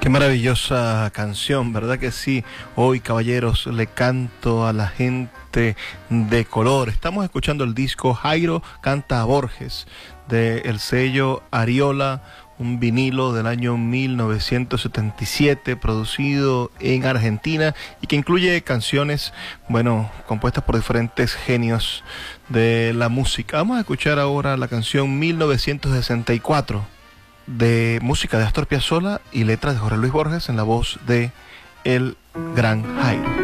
Qué maravillosa canción, ¿verdad que sí? Hoy, caballeros, le canto a la gente de color. Estamos escuchando el disco Jairo canta a Borges, del sello Ariola, un vinilo del año 1977, producido en Argentina y que incluye canciones, bueno, compuestas por diferentes genios de la música. Vamos a escuchar ahora la canción 1964. De música de Astor Piazzolla y letras de Jorge Luis Borges en la voz de el gran Jairo.